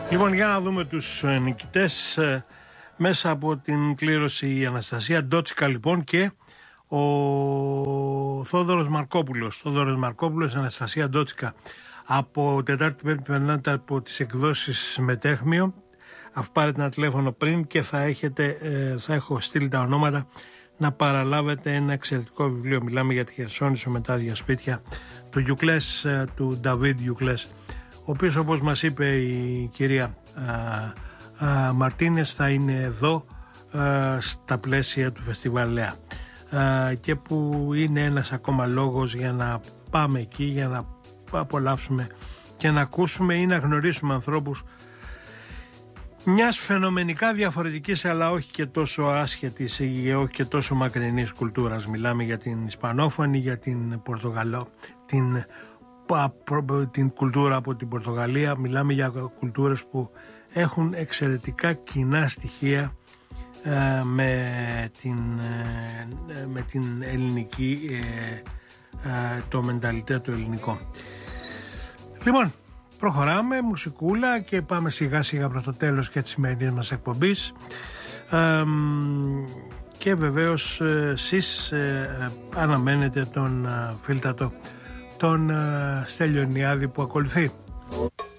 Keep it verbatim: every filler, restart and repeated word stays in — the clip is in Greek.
Λοιπόν, για να δούμε τους νικητές μέσα από την κλήρωση. Η Αναστασία Ντότσικα λοιπόν και ο Θόδωρος Μαρκόπουλος. Θόδωρος Μαρκόπουλος, Αναστασία Ντότσικα. Από Τετάρτη Πέμπτη περνάτε από τις εκδόσεις Μετέχμιο. Αφού πάρετε ένα τηλέφωνο πριν και θα, έχετε, θα έχω στείλει τα ονόματα να παραλάβετε ένα εξαιρετικό βιβλίο. Μιλάμε για τη Χερσόνησο με τα διασπίτια του Γιουκλές, του Νταβίδ Γιουκλές, ο οποίος, όπως μας είπε η κυρία α, α, Μαρτίνες, θα είναι εδώ α, στα πλαίσια του Φεστιβάλ Λέα α, και που είναι ένας ακόμα λόγος για να πάμε εκεί, για να απολαύσουμε και να ακούσουμε ή να γνωρίσουμε ανθρώπους μιας φαινομενικά διαφορετικής αλλά όχι και τόσο άσχετης ή όχι και τόσο μακρινής κουλτούρας. Μιλάμε για την Ισπανόφωνη, για την Πορτογαλό, την, την κουλτούρα από την Πορτογαλία. Μιλάμε για κουλτούρες που έχουν εξαιρετικά κοινά στοιχεία ε, με, την, ε, με την ελληνική, ε, ε, το μενταλιτέ το ελληνικό. Λοιπόν, προχωράμε, μουσικούλα και πάμε σιγά σιγά προς το τέλος και της σημερινής μας εκπομπής. Ε, και βεβαίως εσείς ε, αναμένετε τον ε, φίλτατο τον ε, Στέλιο Νιάδη που ακολουθεί.